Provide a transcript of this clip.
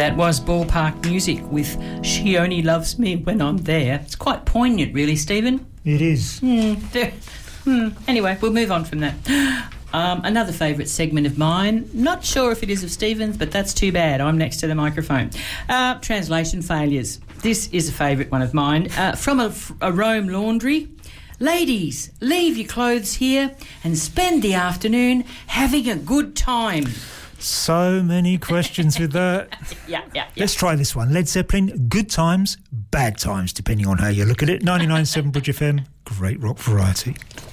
That was Ballpark Music with She Only Loves Me When I'm There. It's quite poignant, really, Stephen. It is. Anyway, we'll move on from that. Another favourite segment of mine. Not sure if it is of Stephen's, but that's too bad. I'm next to the microphone. Translation failures. This is a favourite one of mine. From a Rome laundry. Ladies, leave your clothes here and spend the afternoon having a good time. So many questions with that. Yeah. Let's try this one. Led Zeppelin, good times, bad times, depending on how you look at it. 99.7 Bridge FM, great rock variety.